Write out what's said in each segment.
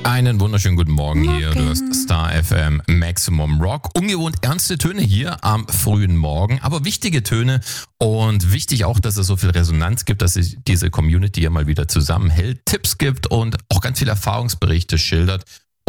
Einen wunderschönen guten Morgen hier. Du hörst Star FM Maximum Rock. Ungewohnt ernste Töne hier am frühen Morgen, aber wichtige Töne und wichtig auch, dass es so viel Resonanz gibt, dass sich diese Community ja mal wieder zusammenhält, Tipps gibt und auch ganz viele Erfahrungsberichte schildert.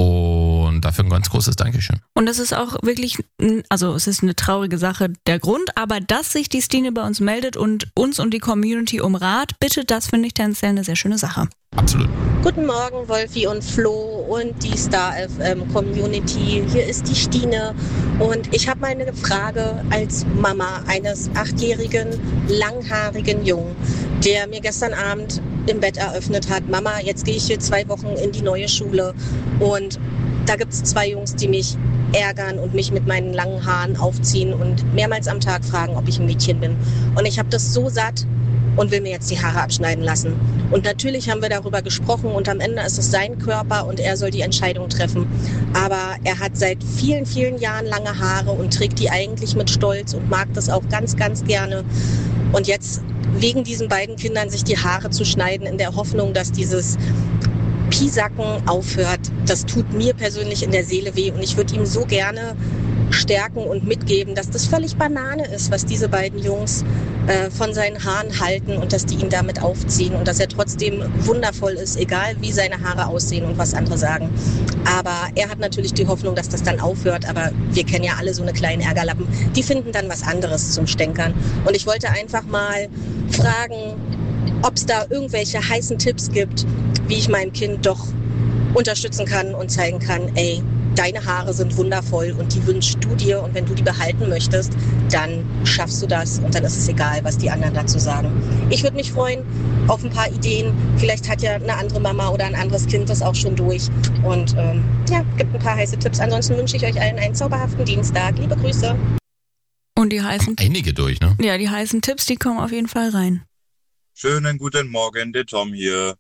Und dafür ein ganz großes Dankeschön. Und das ist auch wirklich, also es ist eine traurige Sache, der Grund, aber dass sich die Stine bei uns meldet und uns und die Community um Rat bittet, das finde ich tendenziell eine sehr schöne Sache. Absolut. Guten Morgen, Wolfi und Flo und die Star FM Community. Hier ist die Stine und ich habe mal eine Frage als Mama eines 8-jährigen, langhaarigen Jungen, der mir gestern Abend im Bett eröffnet hat: Mama, jetzt gehe ich hier 2 Wochen in die neue Schule und da gibt es 2 Jungs, die mich ärgern und mich mit meinen langen Haaren aufziehen und mehrmals am Tag fragen, ob ich ein Mädchen bin. Und ich habe das so satt und will mir jetzt die Haare abschneiden lassen. Und natürlich haben wir darüber gesprochen und am Ende ist es sein Körper und er soll die Entscheidung treffen. Aber er hat seit vielen, vielen Jahren lange Haare und trägt die eigentlich mit Stolz und mag das auch ganz, ganz gerne. Und jetzt wegen diesen beiden Kindern sich die Haare zu schneiden in der Hoffnung, dass dieses Piesacken aufhört, das tut mir persönlich in der Seele weh und ich würde ihm so gerne stärken und mitgeben, dass das völlig Banane ist, was diese beiden Jungs von seinen Haaren halten und dass die ihn damit aufziehen und dass er trotzdem wundervoll ist, egal wie seine Haare aussehen und was andere sagen. Aber er hat natürlich die Hoffnung, dass das dann aufhört, aber wir kennen ja alle so eine kleinen Ärgerlappen. Die finden dann was anderes zum Stänkern. Und ich wollte einfach mal fragen, ob es da irgendwelche heißen Tipps gibt, wie ich mein Kind doch unterstützen kann und zeigen kann, ey, deine Haare sind wundervoll und die wünschst du dir und wenn du die behalten möchtest, dann schaffst du das und dann ist es egal, was die anderen dazu sagen. Ich würde mich freuen auf ein paar Ideen. Vielleicht hat ja eine andere Mama oder ein anderes Kind das auch schon durch und gibt ein paar heiße Tipps. Ansonsten wünsche ich euch allen einen zauberhaften Dienstag. Liebe Grüße. Und die heißen... Einige durch, ne? Ja, die heißen Tipps, die kommen auf jeden Fall rein. Schönen guten Morgen, der Tom hier.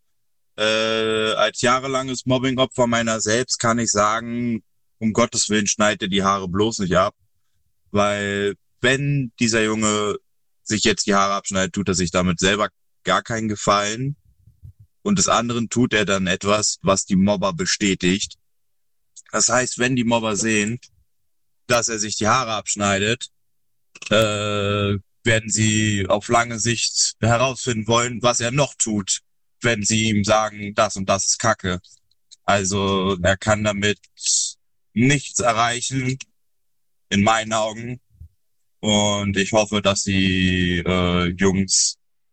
Als jahrelanges Mobbingopfer meiner selbst kann ich sagen, um Gottes Willen schneid dir die Haare bloß nicht ab, weil wenn dieser Junge sich jetzt die Haare abschneidet, tut er sich damit selber gar keinen Gefallen und des anderen tut er dann etwas, was die Mobber bestätigt. Das heißt, wenn die Mobber sehen, dass er sich die Haare abschneidet, werden sie auf lange Sicht herausfinden wollen, was er noch tut, wenn sie ihm sagen, das und das ist Kacke. Also er kann damit nichts erreichen, in meinen Augen. Und ich hoffe, dass die Jungs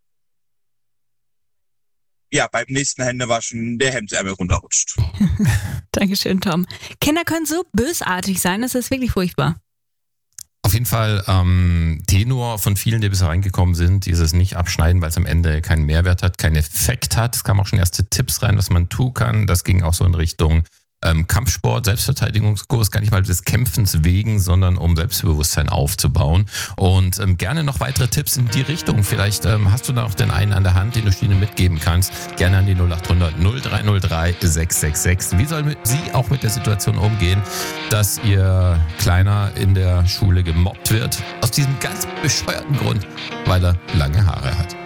beim nächsten Händewaschen der Hemdsärmel runterrutscht. Dankeschön, Tom. Kinder können so bösartig sein, das ist wirklich furchtbar. Auf jeden Fall Tenor von vielen, die bisher reingekommen sind, dieses nicht abschneiden, weil es am Ende keinen Mehrwert hat, keinen Effekt hat. Es kamen auch schon erste Tipps rein, was man tun kann. Das ging auch so in Richtung Kampfsport, Selbstverteidigungskurs, gar nicht mal des Kämpfens wegen, sondern um Selbstbewusstsein aufzubauen. Und gerne noch weitere Tipps in die Richtung. Vielleicht hast du da noch den einen an der Hand, den du Stine mitgeben kannst. Gerne an die 0800 0303 666. Wie soll sie auch mit der Situation umgehen, dass ihr Kleiner in der Schule gemobbt wird? Aus diesem ganz bescheuerten Grund, weil er lange Haare hat.